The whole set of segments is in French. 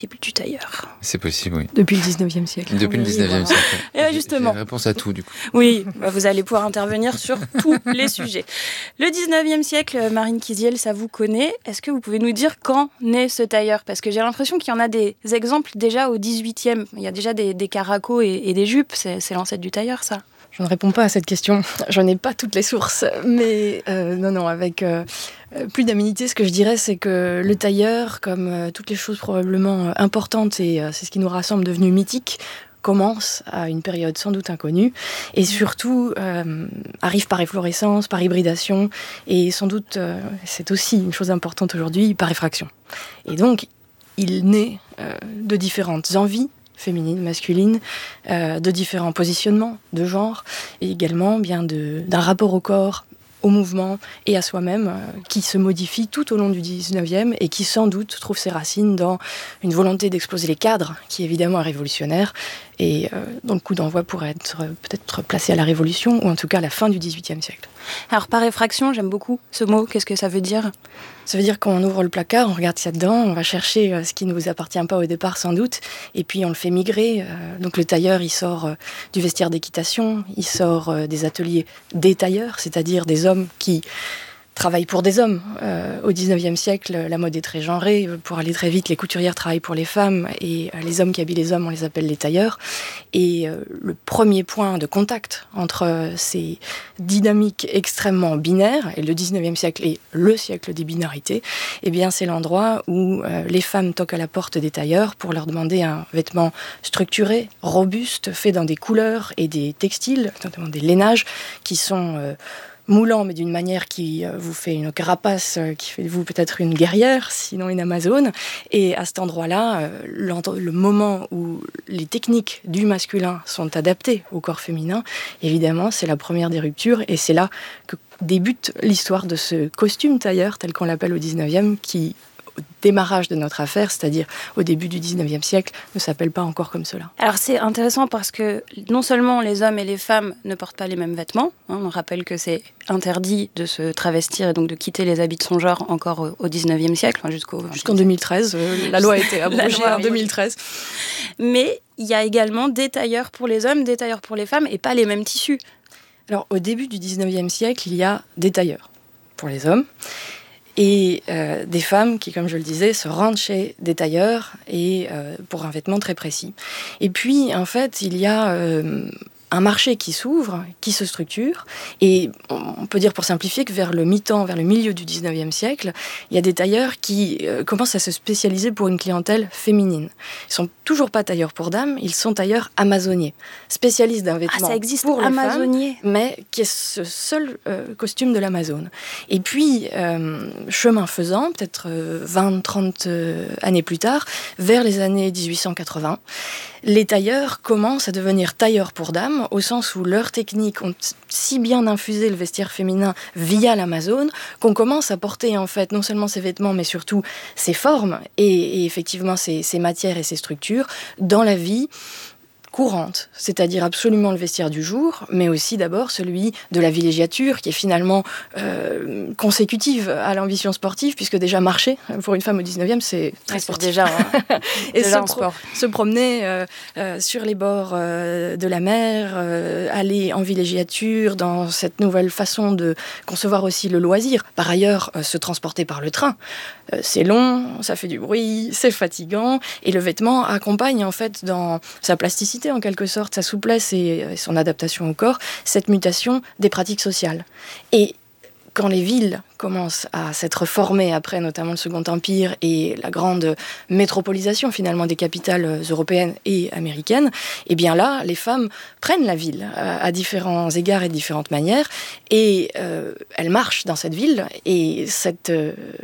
du tailleur. C'est possible, oui. Depuis le 19e siècle. Depuis le 19e siècle. Et justement. J'ai réponse à tout, du coup. Oui, vous allez pouvoir intervenir sur tous les sujets. Le 19e siècle, Marine Kiziel, ça vous connaît. Est-ce que vous pouvez nous dire quand naît ce tailleur ? Parce que j'ai l'impression qu'il y en a des exemples déjà au 18e. Il y a déjà des caracos et des jupes. C'est l'ancêtre du tailleur, ça ? Je ne réponds pas à cette question. Je n'ai pas toutes les sources. Mais non, avec plus d'aménité, ce que je dirais, c'est que le tailleur, comme toutes les choses probablement importantes, et c'est ce qui nous rassemble, devenu mythique, commence à une période sans doute inconnue et surtout arrive par efflorescence, par hybridation et sans doute, c'est aussi une chose importante aujourd'hui, par effraction. Et donc, il naît de différentes envies féminines, masculines, de différents positionnements de genre et également bien d'un rapport au corps, au mouvement et à soi-même qui se modifie tout au long du 19e et qui sans doute trouve ses racines dans une volonté d'exploser les cadres qui évidemment est révolutionnaire et dont le coup d'envoi pourrait être peut-être placé à la Révolution ou en tout cas à la fin du XVIIIe siècle. Alors par effraction, j'aime beaucoup ce mot, qu'est-ce que ça veut dire ? Ça veut dire qu'on ouvre le placard, on regarde ce qu'il y a dedans, on va chercher ce qui ne nous appartient pas au départ sans doute, et puis on le fait migrer. Donc le tailleur, il sort du vestiaire d'équitation, il sort des ateliers des tailleurs, c'est-à-dire des hommes qui travaillent pour des hommes. Au 19e siècle, la mode est très genrée. Pour aller très vite, les couturières travaillent pour les femmes et les hommes qui habillent les hommes, on les appelle les tailleurs. Et le premier point de contact entre ces dynamiques extrêmement binaires, et le 19e siècle est le siècle des binarités, eh bien c'est l'endroit où les femmes toquent à la porte des tailleurs pour leur demander un vêtement structuré, robuste, fait dans des couleurs et des textiles, notamment des lainages, qui sont moulant, mais d'une manière qui vous fait une carapace, qui fait de vous peut-être une guerrière, sinon une amazone. Et à cet endroit-là, le moment où les techniques du masculin sont adaptées au corps féminin, évidemment, c'est la première des ruptures. Et c'est là que débute l'histoire de ce costume tailleur, tel qu'on l'appelle au 19e, qui, au démarrage de notre affaire, c'est-à-dire au début du 19e siècle, ne s'appelle pas encore comme cela. Alors c'est intéressant parce que non seulement les hommes et les femmes ne portent pas les mêmes vêtements, on rappelle que c'est interdit de se travestir et donc de quitter les habits de son genre encore au 19e siècle, jusqu'en 2013, la loi a été abrogée en 2013. Mais il y a également des tailleurs pour les hommes, des tailleurs pour les femmes et pas les mêmes tissus. Alors au début du 19e siècle, il y a des tailleurs pour les hommes, et des femmes qui, comme je le disais, se rendent chez des tailleurs et pour un vêtement très précis. Et puis, en fait, il y a un marché qui s'ouvre, qui se structure, et on peut dire pour simplifier que vers le mi-temps, vers le milieu du 19e siècle, il y a des tailleurs qui commencent à se spécialiser pour une clientèle féminine. Ils sont toujours pas tailleurs pour dames, ils sont tailleurs amazoniers, spécialistes d'un vêtement ça existe, pour les amazonier, femmes, mais qui est ce seul costume de l'Amazone. Et puis, chemin faisant, peut-être 20-30 années plus tard, vers les années 1880, les tailleurs commencent à devenir tailleurs pour dames, au sens où leurs techniques ont si bien infusé le vestiaire féminin via l'Amazone, qu'on commence à porter en fait non seulement ces vêtements, mais surtout ces formes et effectivement ces matières et ces structures dans la vie courante, c'est-à-dire absolument le vestiaire du jour, mais aussi d'abord celui de la villégiature, qui est finalement consécutive à l'ambition sportive, puisque déjà marcher, pour une femme au 19e, c'est très sportif. Déjà, et déjà se promener sur les bords de la mer, aller en villégiature, dans cette nouvelle façon de concevoir aussi le loisir. Par ailleurs, se transporter par le train. C'est long, ça fait du bruit, c'est fatigant, et le vêtement accompagne en fait dans sa plasticité, en quelque sorte, sa souplesse et son adaptation au corps, cette mutation des pratiques sociales. Et quand les villes commencent à s'être formées après notamment le Second Empire et la grande métropolisation finalement des capitales européennes et américaines, et bien là, les femmes prennent la ville à différents égards et de différentes manières et elles marchent dans cette ville et cette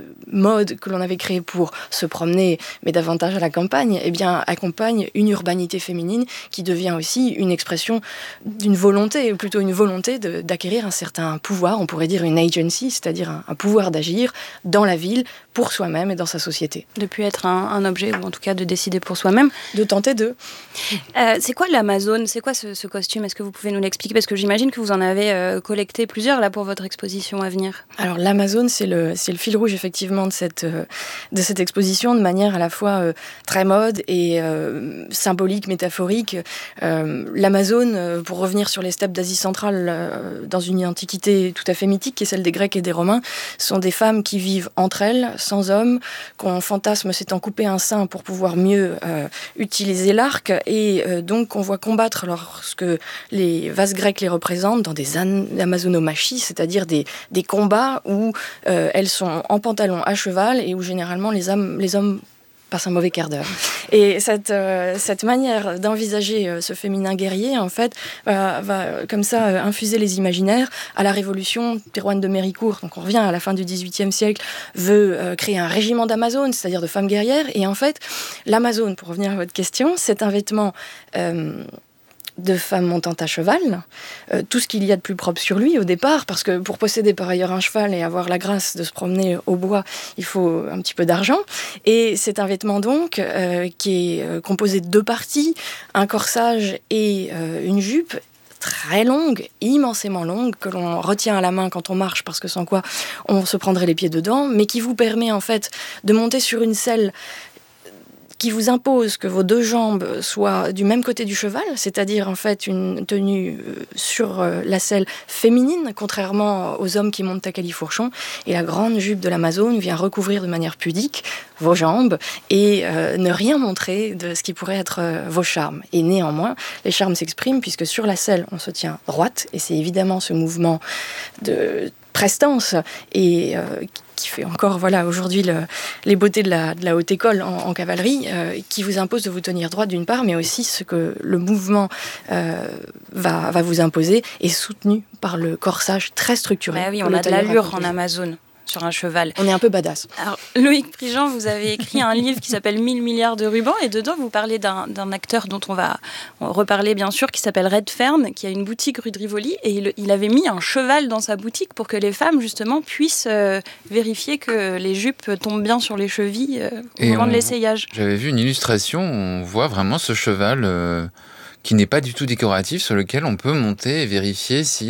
mode que l'on avait créée pour se promener, mais davantage à la campagne, eh bien accompagne une urbanité féminine qui devient aussi une expression d'une volonté, ou plutôt une volonté d'acquérir un certain pouvoir, on pourrait dire une agency, c'est-à-dire un pouvoir d'agir dans la ville pour soi-même et dans sa société. De plus être un objet, ou en tout cas de décider pour soi-même. De tenter de. C'est quoi l'Amazone ? C'est quoi ce costume ? Est-ce que vous pouvez nous l'expliquer ? Parce que j'imagine que vous en avez collecté plusieurs là pour votre exposition à venir. Alors l'Amazone, c'est le fil rouge effectivement de cette exposition, de manière à la fois très mode et symbolique, métaphorique. L'Amazone, pour revenir sur les steppes d'Asie centrale, dans une antiquité tout à fait mythique, qui est celle des Grecs et des Romains, sont des femmes qui vivent entre elles, sans hommes, qu'on fantasme s'étant coupé un sein pour pouvoir mieux utiliser l'arc, et donc on voit combattre lorsque les vases grecs les représentent dans des amazonomachie, c'est-à-dire des combats où elles sont en pantalon à cheval et où généralement les hommes passent un mauvais quart d'heure. Et cette manière d'envisager ce féminin guerrier, en fait, va comme ça infuser les imaginaires. À la Révolution, Théroigne de Méricourt, donc on revient à la fin du XVIIIe siècle, veut créer un régiment d'Amazones, c'est-à-dire de femmes guerrières. Et en fait, l'Amazone, pour revenir à votre question, c'est un vêtement de femmes montant à cheval, tout ce qu'il y a de plus propre sur lui au départ, parce que pour posséder par ailleurs un cheval et avoir la grâce de se promener au bois, il faut un petit peu d'argent. Et c'est un vêtement donc qui est composé de 2 parties, un corsage et une jupe très longue, immensément longue, que l'on retient à la main quand on marche, parce que sans quoi on se prendrait les pieds dedans, mais qui vous permet en fait de monter sur une selle qui vous impose que vos 2 jambes soient du même côté du cheval, c'est-à-dire en fait une tenue sur la selle féminine, contrairement aux hommes qui montent à califourchon. Et la grande jupe de l'Amazone vient recouvrir de manière pudique vos jambes et ne rien montrer de ce qui pourrait être vos charmes. Et néanmoins, les charmes s'expriment puisque sur la selle, on se tient droite, et c'est évidemment ce mouvement de prestance et qui fait encore aujourd'hui les beautés de la haute école en cavalerie, qui vous impose de vous tenir droit d'une part, mais aussi ce que le mouvement va vous imposer, est soutenu par le corsage très structuré. Bah oui, on a de l'allure en Amazone. Sur un cheval. On est un peu badass. Alors, Loïc Prigent, vous avez écrit un livre qui s'appelle 1000 milliards de rubans, et dedans, vous parlez d'un acteur dont on va reparler, bien sûr, qui s'appelle Redfern, qui a une boutique rue de Rivoli, et il avait mis un cheval dans sa boutique pour que les femmes, justement, puissent vérifier que les jupes tombent bien sur les chevilles au moment de l'essayage. J'avais vu une illustration où on voit vraiment ce cheval qui n'est pas du tout décoratif, sur lequel on peut monter et vérifier si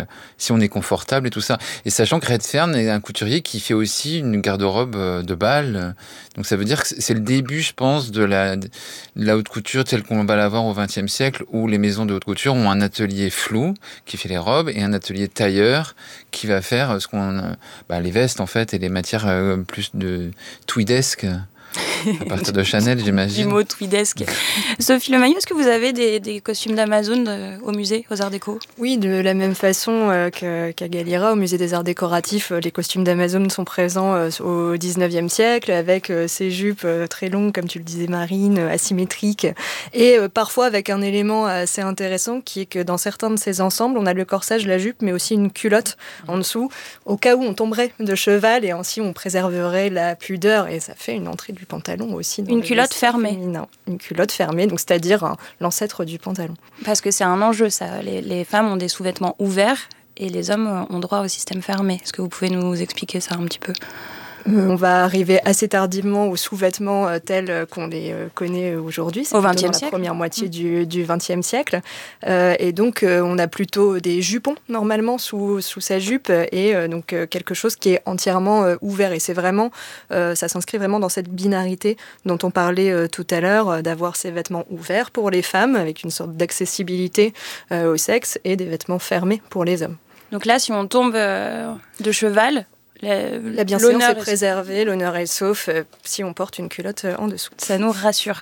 on est confortable et tout ça. Et sachant que Redfern est un couturier qui fait aussi une garde-robe de bal. Donc ça veut dire que c'est le début, je pense, de la haute couture telle qu'on va l'avoir au XXe siècle, où les maisons de haute couture ont un atelier flou qui fait les robes et un atelier tailleur qui va faire les vestes en fait, et les matières plus de tweedesque. À partir de Chanel, j'imagine. Du mot tweedesque. Sophie Lemayeux, est-ce que vous avez des costumes d'Amazone au musée, aux Arts Déco ? Oui, de la même façon qu'à Galliera, au musée des Arts Décoratifs, les costumes d'Amazone sont présents au XIXe siècle, avec ces jupes très longues, comme tu le disais Marine, asymétriques, et parfois avec un élément assez intéressant, qui est que dans certains de ces ensembles, on a le corsage, la jupe, mais aussi une culotte en dessous, au cas où on tomberait de cheval, et ainsi on préserverait la pudeur, et ça fait une entrée du pantalon aussi. Une culotte fermée. Une culotte fermée, donc c'est-à-dire l'ancêtre du pantalon. Parce que c'est un enjeu, ça. Les femmes ont des sous-vêtements ouverts et les hommes ont droit au système fermé. Est-ce que vous pouvez nous expliquer ça un petit peu ? On va arriver assez tardivement aux sous-vêtements tels qu'on les connaît aujourd'hui. C'est au XXe siècle. La première moitié du XXe siècle. Et donc, on a plutôt des jupons, normalement, sous sa jupe, et donc quelque chose qui est entièrement ouvert. Et c'est vraiment, ça s'inscrit vraiment dans cette binarité dont on parlait tout à l'heure, d'avoir ces vêtements ouverts pour les femmes, avec une sorte d'accessibilité au sexe, et des vêtements fermés pour les hommes. Donc là, si on tombe de cheval... La bienséance est préservée, l'honneur est sauf si on porte une culotte en dessous. Ça nous rassure.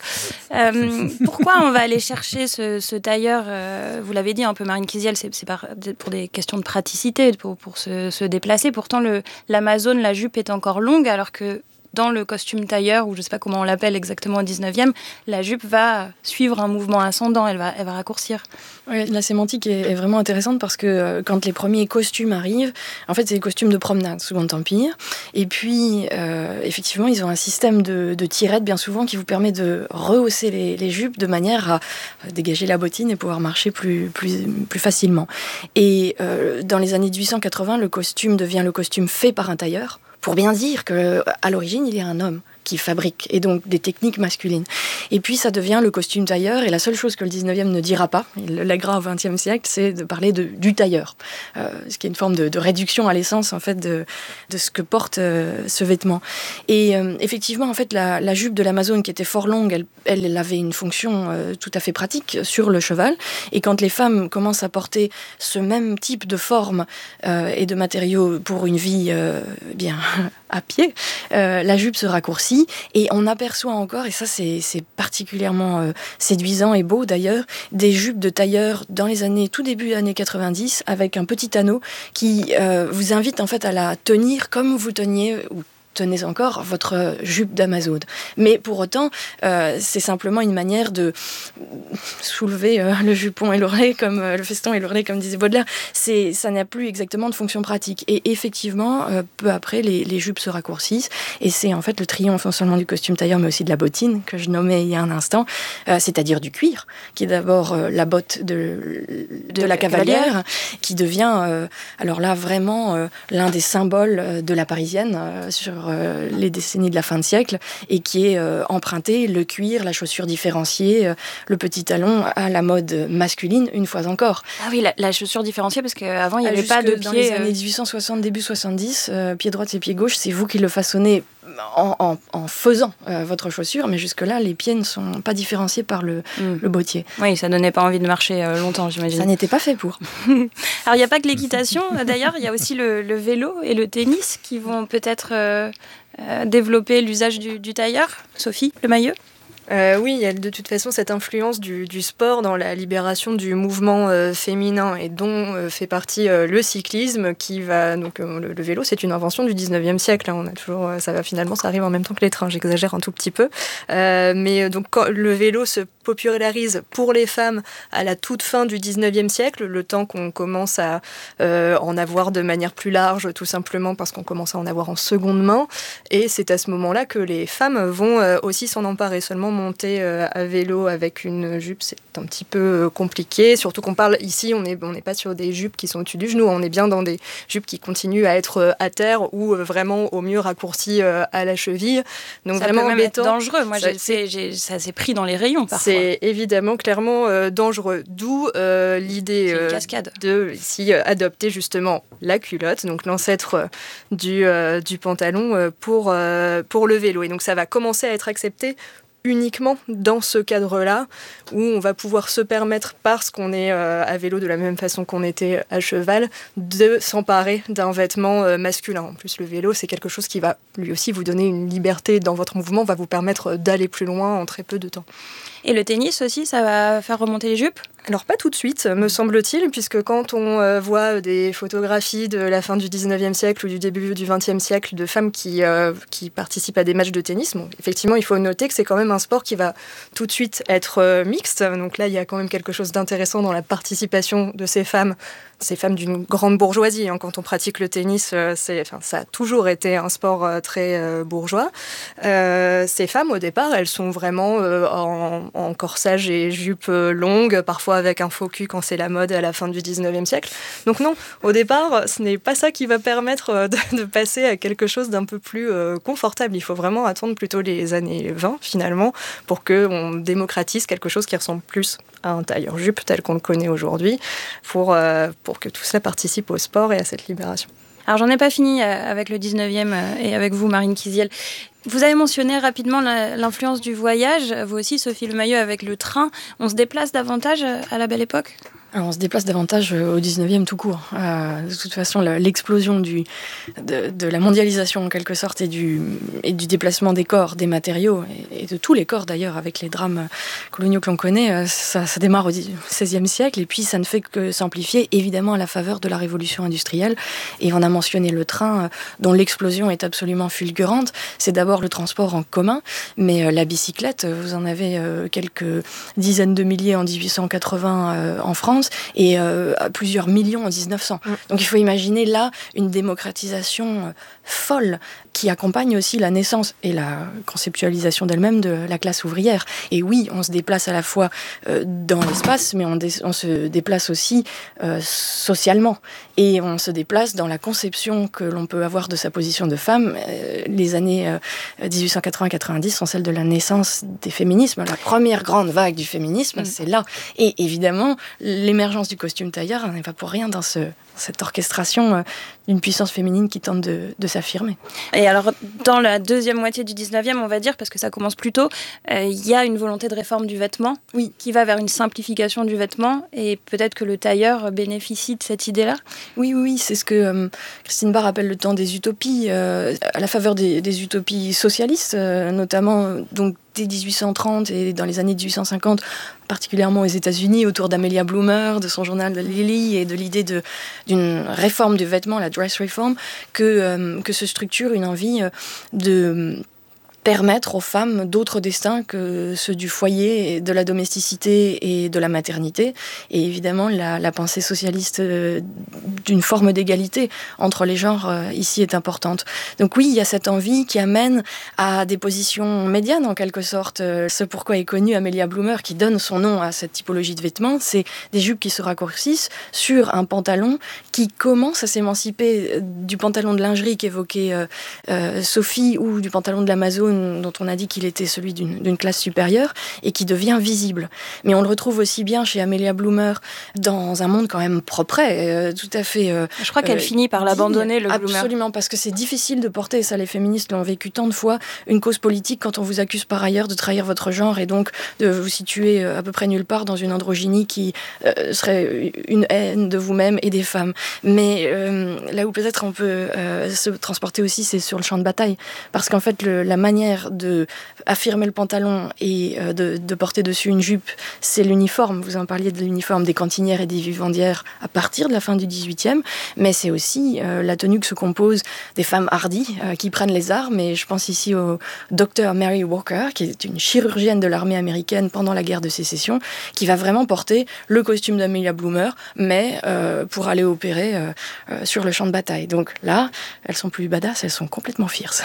Pourquoi on va aller chercher ce tailleur vous l'avez dit un peu, Marine Kiziel, c'est pour des questions de praticité, pour se déplacer. Pourtant, l'Amazone, la jupe est encore longue, alors que dans le costume tailleur, ou je ne sais pas comment on l'appelle exactement au 19e, la jupe va suivre un mouvement ascendant, elle va raccourcir. Oui, la sémantique est vraiment intéressante parce que quand les premiers costumes arrivent, en fait, c'est des costumes de promenade, Second Empire. Et puis, effectivement, ils ont un système de tirettes, bien souvent, qui vous permet de rehausser les jupes de manière à dégager la bottine et pouvoir marcher plus facilement. Et dans les années 1880, le costume devient le costume fait par un tailleur, pour bien dire qu'à l'origine, il y a un homme qui fabrique, et donc des techniques masculines. Et puis ça devient le costume tailleur, et la seule chose que le 19e ne dira pas, il le lèguera au 20e siècle, c'est de parler du tailleur, ce qui est une forme de réduction à l'essence en fait de ce que porte ce vêtement. Et effectivement, en fait, la jupe de l'Amazone, qui était fort longue, elle avait une fonction tout à fait pratique sur le cheval, et quand les femmes commencent à porter ce même type de forme et de matériaux pour une vie bien à pied, la jupe se raccourcit, et on aperçoit encore, et ça c'est particulièrement séduisant et beau d'ailleurs, des jupes de tailleur dans les tout début années 90, avec un petit anneau qui vous invite en fait à la tenir comme vous teniez ou tenez encore votre jupe d'Amazone. Mais pour autant, c'est simplement une manière de soulever le jupon et l'ourlet, comme le feston et l'ourlet, comme disait Baudelaire. Ça n'a plus exactement de fonction pratique. Et effectivement, peu après, les jupes se raccourcissent. Et c'est en fait le triomphe non seulement du costume tailleur, mais aussi de la bottine, que je nommais il y a un instant, c'est-à-dire du cuir, qui est d'abord la botte de la cavalière, qui devient, alors là, vraiment l'un des symboles de la parisienne sur les décennies de la fin de siècle, et qui est emprunté, le cuir, la chaussure différenciée, le petit talon, à la mode masculine, une fois encore. Ah oui, la chaussure différenciée, parce qu'avant, il n'y avait pas de pied... Dans les années 1860, début 70, pied droit et pied gauche, c'est vous qui le façonnez en faisant votre chaussure, mais jusque-là, les pieds ne sont pas différenciés par le bottier. Oui, ça donnait pas envie de marcher longtemps, j'imagine. Ça n'était pas fait pour. Alors, il n'y a pas que l'équitation, d'ailleurs, il y a aussi le vélo et le tennis qui vont peut-être développer l'usage du tailleur. Sophie, le maillot ? Oui, il y a de toute façon cette influence du sport dans la libération du mouvement féminin, et dont fait partie le cyclisme, qui va... Donc le vélo, c'est une invention du 19e siècle. Hein, on a toujours, ça arrive en même temps que les trains, j'exagère un tout petit peu. Mais donc quand le vélo se popularise pour les femmes à la toute fin du 19e siècle, le temps qu'on commence à en avoir de manière plus large, tout simplement parce qu'on commence à en avoir en seconde main. Et c'est à ce moment-là que les femmes vont aussi s'en emparer. Seulement monter à vélo avec une jupe, c'est un petit peu compliqué, surtout qu'on parle ici, on n'est pas sur des jupes qui sont au-dessus du genou, on est bien dans des jupes qui continuent à être à terre, ou vraiment au mieux raccourcies à la cheville. Donc ça vraiment peut même embêtant. Être dangereux. Moi, ça s'est pris dans les rayons parfois. C'est évidemment clairement dangereux, d'où l'idée de ici adopter justement la culotte, donc l'ancêtre du pantalon pour le vélo. Et donc ça va commencer à être accepté uniquement dans ce cadre-là, où on va pouvoir se permettre, parce qu'on est à vélo de la même façon qu'on était à cheval, de s'emparer d'un vêtement masculin. En plus, le vélo, c'est quelque chose qui va lui aussi vous donner une liberté dans votre mouvement, va vous permettre d'aller plus loin en très peu de temps. Et le tennis aussi, ça va faire remonter les jupes ? Alors pas tout de suite, me semble-t-il, puisque quand on voit des photographies de la fin du 19e siècle ou du début du 20e siècle de femmes qui participent à des matchs de tennis, bon, effectivement, il faut noter que c'est quand même un sport qui va tout de suite être mixte. Donc là, il y a quand même quelque chose d'intéressant dans la participation de ces femmes d'une grande bourgeoisie. Hein. Quand on pratique le tennis, ça a toujours été un sport très bourgeois. Ces femmes, au départ, elles sont vraiment en corsage et jupe longue, parfois avec un faux cul quand c'est la mode à la fin du 19e siècle. Donc non, au départ, ce n'est pas ça qui va permettre de passer à quelque chose d'un peu plus confortable. Il faut vraiment attendre plutôt les années 20, finalement, pour qu'on démocratise quelque chose qui ressemble plus à un tailleur-jupe tel qu'on le connaît aujourd'hui, pour que tout cela participe au sport et à cette libération. Alors, j'en ai pas fini avec le 19e et avec vous, Marine Kiziel. Vous avez mentionné rapidement l'influence du voyage. Vous aussi, Sophie Lemailleux, avec le train. On se déplace davantage à la Belle Époque ? Alors, on se déplace davantage au 19e tout court. De toute façon, l'explosion de la mondialisation en quelque sorte et du déplacement des corps, des matériaux et de tous les corps d'ailleurs, avec les drames coloniaux que l'on connaît, ça démarre au XVIe siècle, et puis ça ne fait que s'amplifier évidemment à la faveur de la révolution industrielle. Et on a mentionné le train dont l'explosion est absolument fulgurante. C'est d'abord le transport en commun, mais la bicyclette, vous en avez quelques dizaines de milliers en 1880 en France. France et à plusieurs millions en 1900. Donc il faut imaginer là une démocratisation folle qui accompagne aussi la naissance et la conceptualisation d'elle-même de la classe ouvrière. Et oui, on se déplace à la fois dans l'espace, mais on se déplace aussi socialement. Et on se déplace dans la conception que l'on peut avoir de sa position de femme. Les années 1880-90 sont celles de la naissance des féminismes. La première grande vague du féminisme, c'est là. Et évidemment, l'émergence du costume tailleur n'est pas pour rien dans cette orchestration d'une puissance féminine qui tente de s'affirmer. Et alors, dans la deuxième moitié du 19e, on va dire, parce que ça commence plus tôt, il y a une volonté de réforme du vêtement qui va vers une simplification du vêtement, et peut-être que le tailleur bénéficie de cette idée-là. Oui, c'est ce que Christine Barr appelle le temps des utopies, à la faveur des utopies socialistes, notamment donc dès 1830 et dans les années 1850, particulièrement aux États-Unis, autour d'Amelia Bloomer, de son journal Lily et de l'idée d'une réforme du vêtement, la dress reform, que se structure une envie de permettre aux femmes d'autres destins que ceux du foyer, de la domesticité et de la maternité. Et évidemment, la pensée socialiste d'une forme d'égalité entre les genres ici est importante. Donc oui, il y a cette envie qui amène à des positions médianes, en quelque sorte. Ce pourquoi est connue Amelia Bloomer, qui donne son nom à cette typologie de vêtements, c'est des jupes qui se raccourcissent sur un pantalon qui commence à s'émanciper du pantalon de lingerie qu'évoquait Sophie, ou du pantalon de l'Amazon dont on a dit qu'il était celui d'une classe supérieure, et qui devient visible. Mais on le retrouve aussi bien chez Amelia Bloomer dans un monde quand même propre, tout à fait... Je crois qu'elle finit par l'abandonner, le Bloomer. Absolument, parce que c'est difficile de porter, et ça les féministes l'ont vécu tant de fois, une cause politique quand on vous accuse par ailleurs de trahir votre genre et donc de vous situer à peu près nulle part dans une androgynie qui serait une haine de vous-même et des femmes. Mais là où peut-être on peut se transporter aussi, c'est sur le champ de bataille, parce qu'en fait la manière de affirmer le pantalon et de porter dessus une jupe, c'est l'uniforme. Vous en parliez de l'uniforme des cantinières et des vivandières à partir de la fin du 18e, mais c'est aussi la tenue que se compose des femmes hardies qui prennent les armes. Et je pense ici au docteur Mary Walker, qui est une chirurgienne de l'armée américaine pendant la guerre de sécession, qui va vraiment porter le costume d'Amelia Bloomer, mais pour aller opérer sur le champ de bataille. Donc là, elles sont plus badass, elles sont complètement fierces.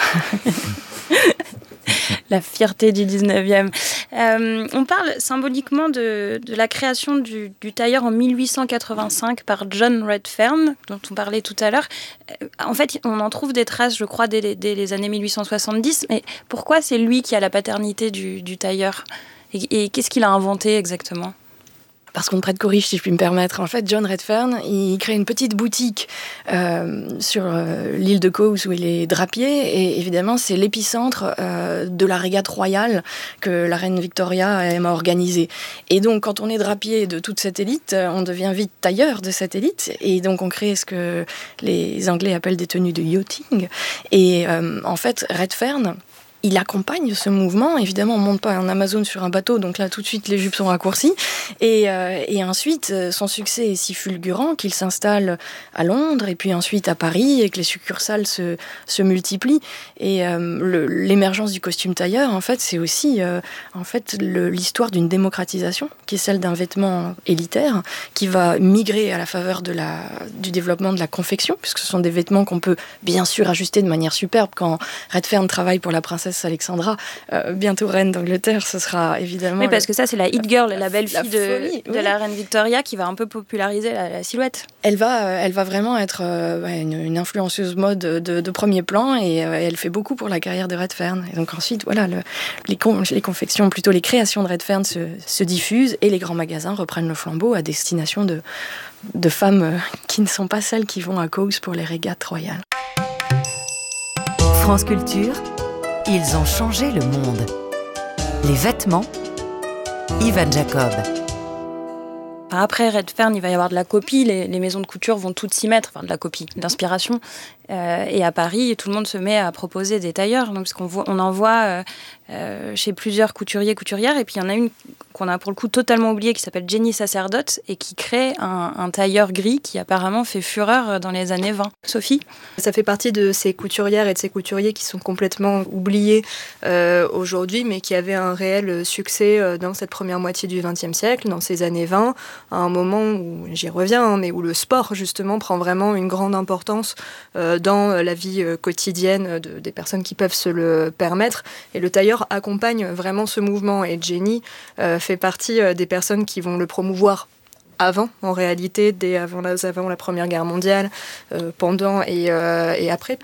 La fierté du 19e. On parle symboliquement de la création du tailleur en 1885 par John Redfern, dont on parlait tout à l'heure. En fait, on en trouve des traces, je crois, dès les années 1870. Mais pourquoi c'est lui qui a la paternité du tailleur ? Et qu'est-ce qu'il a inventé exactement ? Parce qu'on me prête corrige, si je puis me permettre. En fait, John Redfern, il crée une petite boutique sur l'île de Cowes où il est drapier. Et évidemment, c'est l'épicentre de la régate royale que la reine Victoria aime à organiser. Et donc, quand on est drapier de toute cette élite, on devient vite tailleur de cette élite. Et donc, on crée ce que les Anglais appellent des tenues de yachting. Et en fait, Redfern... il accompagne ce mouvement. Évidemment, on ne monte pas en Amazon sur un bateau, donc là, tout de suite, les jupes sont raccourcies. Et ensuite, son succès est si fulgurant qu'il s'installe à Londres, et puis ensuite à Paris, et que les succursales se multiplient. Et l'émergence du costume tailleur, en fait, c'est aussi l'histoire d'une démocratisation, qui est celle d'un vêtement élitaire, qui va migrer à la faveur du développement de la confection, puisque ce sont des vêtements qu'on peut bien sûr ajuster de manière superbe. Quand Redfern travaille pour la princesse Alexandra, bientôt reine d'Angleterre, ce sera évidemment... Oui, parce que ça, c'est la hit girl, la belle-fille de la reine Victoria, qui va un peu populariser la silhouette. Elle va vraiment être une influenceuse mode de premier plan, et elle fait beaucoup pour la carrière de Redfern. Et donc ensuite, voilà, les confections, plutôt les créations de Redfern se diffusent, et les grands magasins reprennent le flambeau à destination de femmes qui ne sont pas celles qui vont à Cowes pour les régates royales. France Culture, ils ont changé le monde. Les vêtements, Ivan Jacob. Après Redfern, il va y avoir de la copie. Les maisons de couture vont toutes s'y mettre, enfin de la copie, d'inspiration. Et à Paris, tout le monde se met à proposer des tailleurs. Donc, on en voit chez plusieurs couturiers, couturières. Et puis, il y en a une qu'on a pour le coup totalement oublié, qui s'appelle Jenny Sacerdote et qui crée un tailleur gris qui apparemment fait fureur dans les années 20. Sophie ? Ça fait partie de ces couturières et de ces couturiers qui sont complètement oubliés aujourd'hui, mais qui avaient un réel succès dans cette première moitié du XXe siècle, dans ces années 20, à un moment où, j'y reviens, mais où le sport justement prend vraiment une grande importance dans la vie quotidienne des personnes qui peuvent se le permettre. Et le tailleur accompagne vraiment ce mouvement. Et Jenny fait partie des personnes qui vont le promouvoir en réalité, dès avant la Première Guerre mondiale, pendant et après.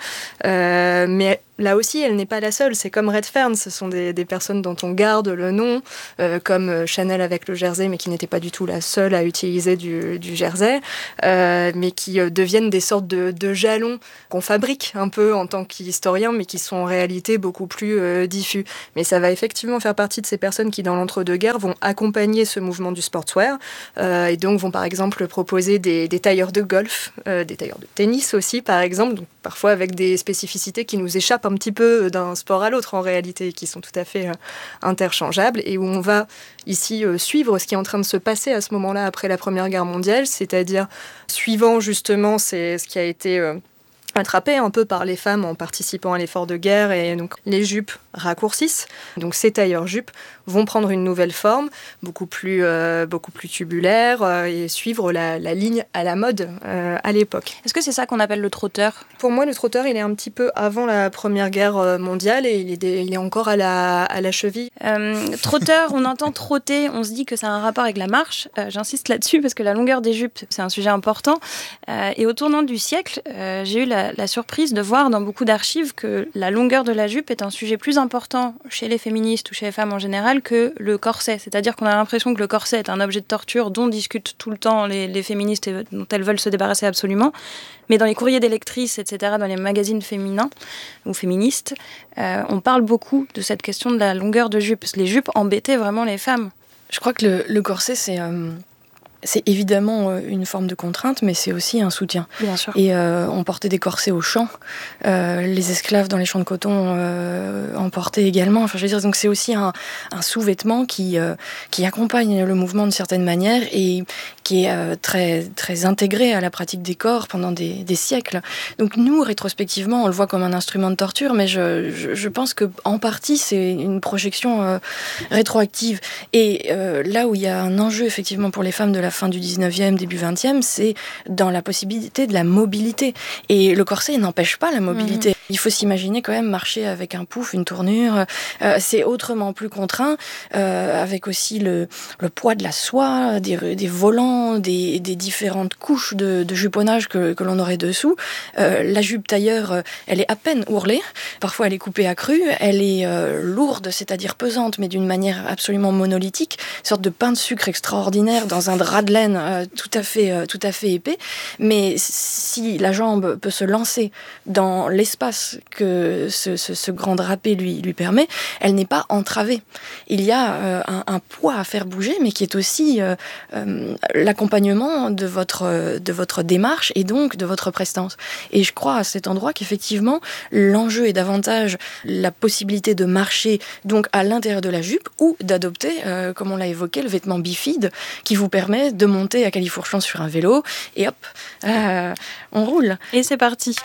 Mais là aussi, elle n'est pas la seule. C'est comme Redfern, ce sont des personnes dont on garde le nom, comme Chanel avec le jersey, mais qui n'était pas du tout la seule à utiliser du jersey, mais qui deviennent des sortes de jalons qu'on fabrique un peu en tant qu'historien, mais qui sont en réalité beaucoup plus diffus. Mais ça va effectivement faire partie de ces personnes qui, dans l'entre-deux-guerres, vont accompagner ce mouvement du sportswear, et donc vont par exemple proposer des tailleurs de golf, des tailleurs de tennis aussi, par exemple, donc parfois avec des spécificités qui nous échappent un petit peu d'un sport à l'autre en réalité, qui sont tout à fait interchangeables, et où on va ici suivre ce qui est en train de se passer à ce moment-là après la Première Guerre mondiale, c'est-à-dire suivant justement ce qui a été attrapé un peu par les femmes en participant à l'effort de guerre, et donc les jupes raccourcissent. Donc ces tailleurs-jupes vont prendre une nouvelle forme, beaucoup plus tubulaire, et suivre la ligne à la mode à l'époque. Est-ce que c'est ça qu'on appelle le trotteur ? Pour moi, le trotteur, il est un petit peu avant la Première Guerre mondiale, et il est encore à la cheville. Trotteur, on entend trotter, on se dit que ça a un rapport avec la marche. J'insiste là-dessus parce que la longueur des jupes, c'est un sujet important. Et au tournant du siècle, j'ai eu la surprise de voir dans beaucoup d'archives que la longueur de la jupe est un sujet plus important chez les féministes ou chez les femmes en général que le corset. C'est-à-dire qu'on a l'impression que le corset est un objet de torture dont discutent tout le temps les féministes et dont elles veulent se débarrasser absolument. Mais dans les courriers des lectrices, etc., dans les magazines féminins ou féministes, on parle beaucoup de cette question de la longueur de jupe. Les jupes embêtaient vraiment les femmes. Je crois que le corset, c'est évidemment une forme de contrainte, mais c'est aussi un soutien. Bien sûr. Et on portait des corsets aux champs. Les esclaves dans les champs de coton en portaient également. Enfin, je veux dire, donc c'est aussi un sous-vêtement qui accompagne le mouvement d'une certaine manière et qui est très, très intégré à la pratique des corps pendant des siècles. Donc nous, rétrospectivement, on le voit comme un instrument de torture, mais je pense qu'en partie, c'est une projection rétroactive. Et là où il y a un enjeu, effectivement, pour les femmes de la fin du 19e, début 20e, c'est dans la possibilité de la mobilité. Et le corset n'empêche pas la mobilité. Mmh. Il faut s'imaginer quand même marcher avec un pouf, une tournure. C'est autrement plus contraint, avec aussi le poids de la soie, des volants, des différentes couches de juponnage que l'on aurait dessous. La jupe tailleur, elle est à peine ourlée. Parfois, elle est coupée à cru. Elle est lourde, c'est-à-dire pesante, mais d'une manière absolument monolithique. Une sorte de pain de sucre extraordinaire dans un drap de laine tout à fait épais. Mais si la jambe peut se lancer dans l'espace que ce grand drapé lui permet, elle n'est pas entravée. Il y a un poids à faire bouger, mais qui est aussi l'accompagnement de votre démarche et donc de votre prestance. Et je crois à cet endroit qu'effectivement, l'enjeu est davantage la possibilité de marcher donc à l'intérieur de la jupe ou d'adopter, comme on l'a évoqué, le vêtement bifide qui vous permet de monter à califourchon sur un vélo et hop, on roule. Et c'est parti.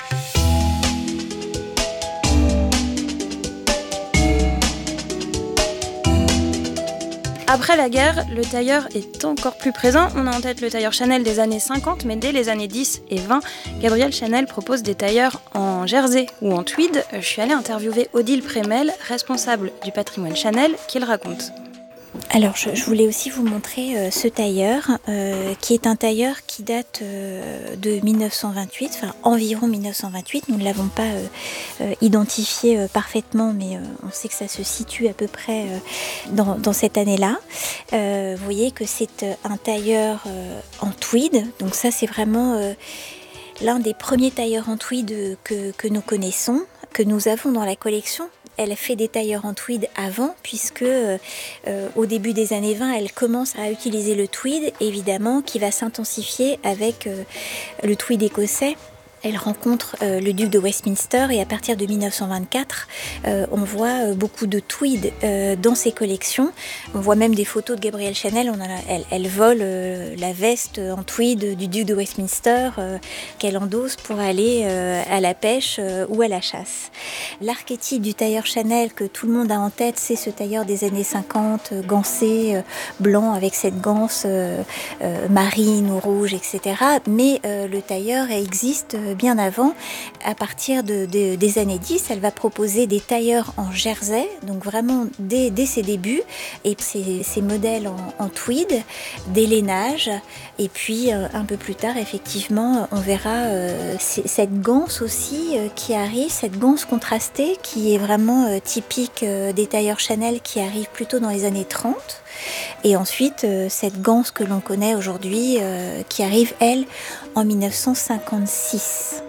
Après la guerre, le tailleur est encore plus présent. On a en tête le tailleur Chanel des années 50, mais dès les années 10 et 20, Gabrielle Chanel propose des tailleurs en jersey ou en tweed. Je suis allée interviewer Odile Prémel, responsable du patrimoine Chanel, qui le raconte. Alors, je voulais aussi vous montrer ce tailleur, qui est un tailleur qui date de 1928, enfin environ 1928. Nous ne l'avons pas identifié parfaitement, mais on sait que ça se situe à peu près dans cette année-là. Vous voyez que c'est un tailleur en tweed, donc ça c'est vraiment l'un des premiers tailleurs en tweed que nous connaissons, que nous avons dans la collection. Elle fait des tailleurs en tweed avant, puisque au début des années 20, elle commence à utiliser le tweed, évidemment, qui va s'intensifier avec le tweed écossais Elle rencontre le duc de Westminster et à partir de 1924, on voit beaucoup de tweed dans ses collections. On voit même des photos de Gabrielle Chanel. Elle vole la veste en tweed du duc de Westminster qu'elle endosse pour aller à la pêche ou à la chasse. L'archétype du tailleur Chanel que tout le monde a en tête, c'est ce tailleur des années 50, gancé, blanc avec cette ganse marine ou rouge, etc. Mais le tailleur existe bien avant. À partir des années 10, elle va proposer des tailleurs en jersey, donc vraiment dès ses débuts, et ces modèles en tweed, des lainages, et puis un peu plus tard, effectivement, on verra cette ganse aussi qui arrive, cette ganse contrastée qui est vraiment typique des tailleurs Chanel qui arrivent plutôt dans les années 30. Et ensuite, cette ganse que l'on connaît aujourd'hui, qui arrive, elle, en 1956.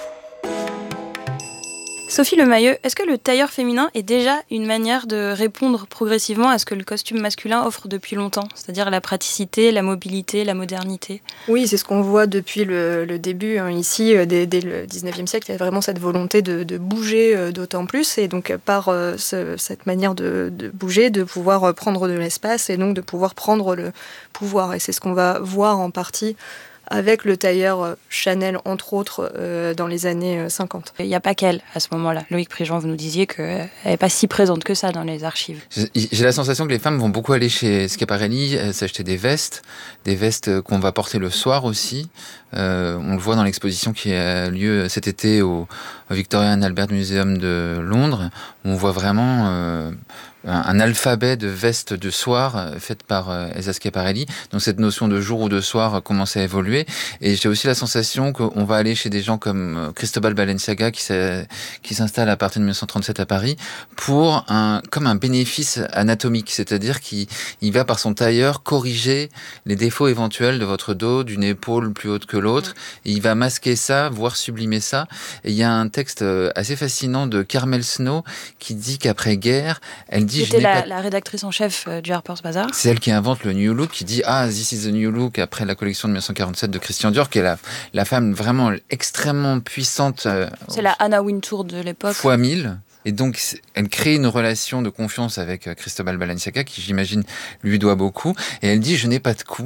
Sophie Lemayeux, est-ce que le tailleur féminin est déjà une manière de répondre progressivement à ce que le costume masculin offre depuis longtemps, c'est-à-dire la praticité, la mobilité, la modernité ? Oui, c'est ce qu'on voit depuis le début, ici, dès le 19e siècle. Il y a vraiment cette volonté de bouger d'autant plus, et donc par cette manière de bouger, de pouvoir prendre de l'espace, et donc de pouvoir prendre le pouvoir. Et c'est ce qu'on va voir en partie avec le tailleur Chanel, entre autres, dans les années 50. Il n'y a pas qu'elle, à ce moment-là. Loïc Prigent, vous nous disiez qu'elle n'est pas si présente que ça dans les archives. J'ai la sensation que les femmes vont beaucoup aller chez Schiaparelli, s'acheter des vestes qu'on va porter le soir aussi. On le voit dans l'exposition qui a lieu cet été au Victoria and Albert Museum de Londres. On voit vraiment un alphabet de vestes de soir faites par Elsa Schiaparelli. Donc cette notion de jour ou de soir commence à évoluer. Et j'ai aussi la sensation qu'on va aller chez des gens comme Cristobal Balenciaga qui s'installe à partir de 1937 à Paris pour comme un bénéfice anatomique. C'est-à-dire qu'il va par son tailleur corriger les défauts éventuels de votre dos, d'une épaule plus haute que l'autre. Et il va masquer ça, voire sublimer ça. Et il y a un texte assez fascinant de Carmel Snow qui dit qu'après-guerre, elle dit... C'était la rédactrice en chef du Harper's Bazaar. C'est elle qui invente le New Look, qui dit « Ah, this is the New Look » après la collection de 1947 de Christian Dior, qui est la femme vraiment extrêmement puissante. C'est la Anna Wintour de l'époque. Fois 1000. Et donc, elle crée une relation de confiance avec Cristobal Balenciaga, qui, j'imagine, lui doit beaucoup. Et elle dit « Je n'ai pas de cou ».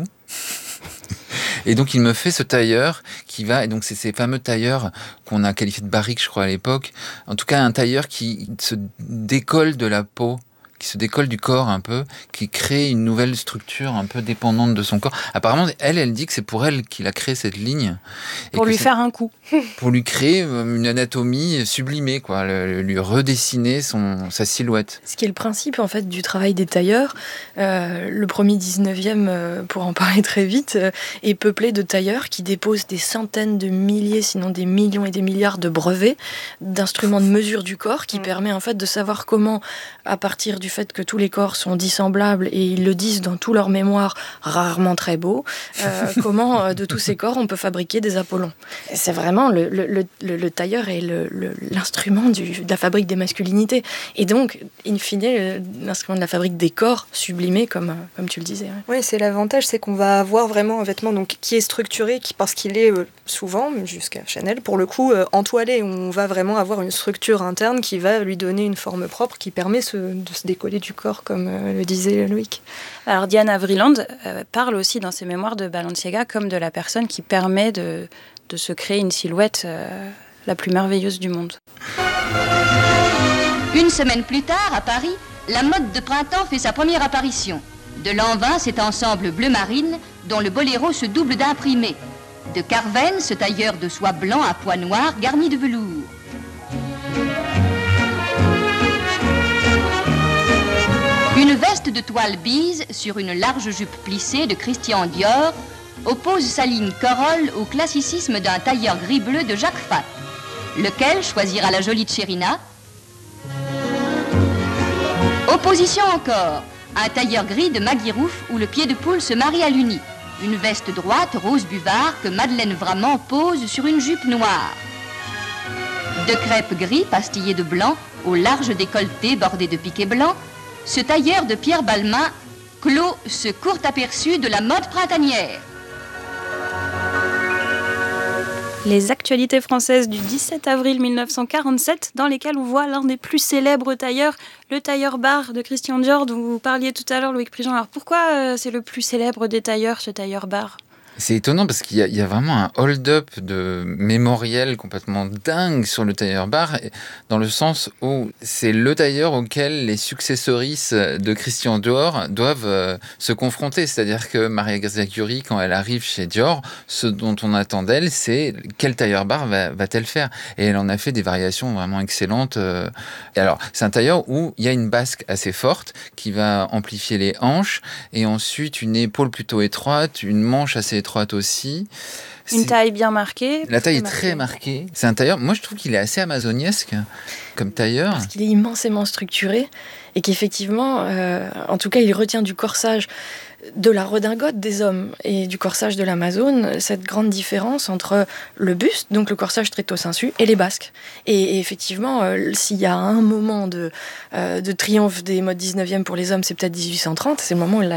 Et donc, il me fait ce tailleur qui va... Et donc, c'est ces fameux tailleurs qu'on a qualifiés de barriques, je crois, à l'époque. En tout cas, un tailleur qui se décolle de la peau, qui se décolle du corps un peu, qui crée une nouvelle structure un peu dépendante de son corps. Apparemment, elle dit que c'est pour elle qu'il a créé cette ligne. Pour lui faire un coup. Pour lui créer une anatomie sublimée, quoi, lui redessiner sa silhouette. Ce qui est le principe, en fait, du travail des tailleurs, le premier 19e, pour en parler très vite, est peuplé de tailleurs qui déposent des centaines de milliers, sinon des millions et des milliards de brevets d'instruments de mesure du corps qui permet, en fait, de savoir comment, à partir du fait que tous les corps sont dissemblables et ils le disent dans tout leur mémoire, rarement très beau, comment de tous ces corps on peut fabriquer des Apollons. C'est vraiment le tailleur est l'instrument de la fabrique des masculinités. Et donc, in fine, l'instrument de la fabrique des corps sublimés, comme tu le disais. Oui, c'est l'avantage, c'est qu'on va avoir vraiment un vêtement donc, qui est structuré, parce qu'il est souvent, jusqu'à Chanel, pour le coup, entoilé. On va vraiment avoir une structure interne qui va lui donner une forme propre, qui permet de se décoller du corps, comme le disait Loïc. Alors Diana Vreeland parle aussi dans ses mémoires de Balenciaga comme de la personne qui permet de se créer une silhouette la plus merveilleuse du monde. Une semaine plus tard, à Paris, la mode de printemps fait sa première apparition. De l'an 20, cet ensemble bleu marine dont le boléro se double d'imprimé. De Carven, ce tailleur de soie blanc à pois noirs garni de velours. Une veste de toile bise sur une large jupe plissée de Christian Dior oppose sa ligne Corolle au classicisme d'un tailleur gris-bleu de Jacques Fath. Lequel choisira la jolie Tcherina? Opposition encore, un tailleur gris de Maggie Rouff où le pied de poule se marie à l'uni. Une veste droite rose buvard que Madeleine Vrament pose sur une jupe noire. De crêpe gris pastillé de blanc au large décolleté bordé de piquets blancs, ce tailleur de Pierre Balmain clôt ce court aperçu de la mode printanière. Les actualités françaises du 17 avril 1947, dans lesquelles on voit l'un des plus célèbres tailleurs, le tailleur bar de Christian Dior, dont vous parliez tout à l'heure, Loïc Prigent. Alors pourquoi c'est le plus célèbre des tailleurs, ce tailleur bar ? C'est étonnant parce qu'il y a vraiment un hold-up de mémoriel complètement dingue sur le tailleur bar, dans le sens où c'est le tailleur auquel les successorices de Christian Dior doivent se confronter. C'est-à-dire que Maria Grazia Chiuri, quand elle arrive chez Dior, ce dont on attend d'elle, c'est quel tailleur bar va-t-elle faire ? Et elle en a fait des variations vraiment excellentes. Et alors, c'est un tailleur où il y a une basque assez forte qui va amplifier les hanches, et ensuite une épaule plutôt étroite, une manche assez étroite aussi. Une taille bien marquée. La taille est très marquée. C'est un tailleur, moi je trouve qu'il est assez amazoniesque comme tailleur. Parce qu'il est immensément structuré et qu'effectivement, en tout cas, il retient du corsage de la redingote des hommes et du corsage de l'Amazone, cette grande différence entre le buste, donc le corsage stretto sensu, et les basques. Et effectivement, s'il y a un moment de triomphe des modes 19e pour les hommes, c'est peut-être 1830, c'est le moment où